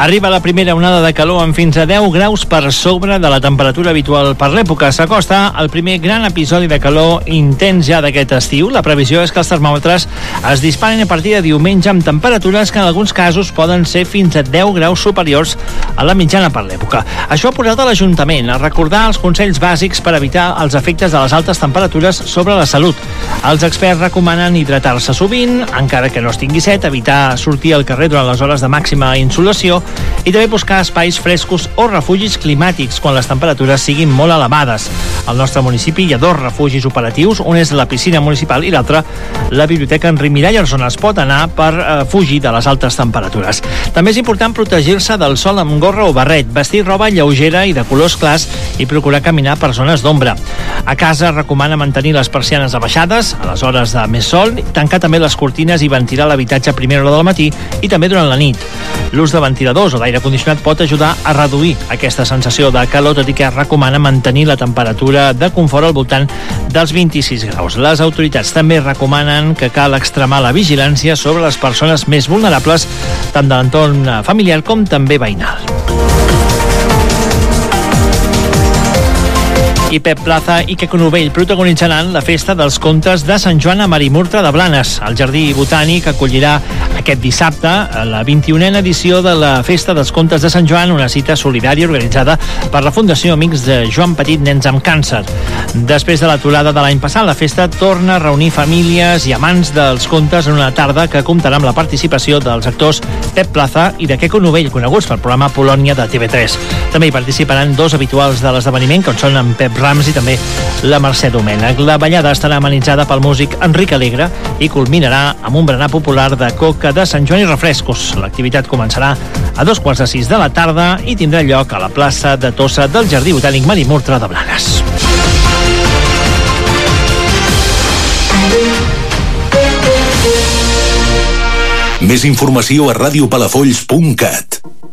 Arriba la primera onada de calor amb fins a 10 graus per sobre de la temperatura habitual per l'època. S'acosta el primer gran episodi de calor intens ja d'aquest estiu. La previsió és que els termòmetres es disparen a partir de diumenge amb temperatures que en alguns casos poden ser fins a 10 graus superiors a la mitjana per l'època. Això ha portat a l'Ajuntament a recordar els consells bàsics per evitar els efectes de les altes temperatures sobre la salut. Els experts recomanen hidratar-se sovint, encara que no es tingui set, evitar sortir al carrer durant les hores de màxima insolació i també buscar espais frescos o refugis climàtics quan les temperatures siguin molt elevades. Al nostre municipi hi ha 2 refugis operatius, un és la piscina municipal i l'altre la biblioteca Enric Miralles, on es pot anar per fugir de les altes temperatures. També és important protegir-se del sol amb gorra o barret, vestir roba lleugera i de colors clars i procurar caminar per zones d'ombra. A casa recomana mantenir les persianes abaixades a les hores de més sol, tancar també les cortines i ventilar l'habitatge a primera hora del matí i també durant la nit. L'ús de ventiladors o d'aire condicionat pot ajudar a reduir aquesta sensació de calor, tot i que es recomana mantenir la temperatura de confort al voltant dels 26 graus. Les autoritats també recomanen que cal extremar la vigilància sobre les persones més vulnerables, tant de l'entorn familiar com també veïnal. I Pep Plaza i Queco Novell protagonitzaran la festa dels contes de Sant Joan a Marimurtra de Blanes. El Jardí Botànic acollirà aquest dissabte la 21a edició de la Festa dels Contes de Sant Joan, una cita solidària organitzada per la Fundació Amics de Joan Petit Nens amb Càncer. Després de l'aturada de l'any passat, la festa torna a reunir famílies i amants dels contes en una tarda que comptarà amb la participació dels actors Pep Plaza i de Queco Novell, coneguts pel programa Polònia de TV3. També hi participaran 2 habituals de l'esdeveniment, com són en Pep Rams i també la Mercè Domènech. La ballada estarà amenitzada pel músic Enric Alegre i culminarà amb un berenar popular de coca de Sant Joan i refrescos. L'activitat començarà a 2:45 de la tarda i tindrà lloc a la plaça de Tossa del Jardí Botànic Marimurtra de Blanes. Més informació a radiopalafolls.cat.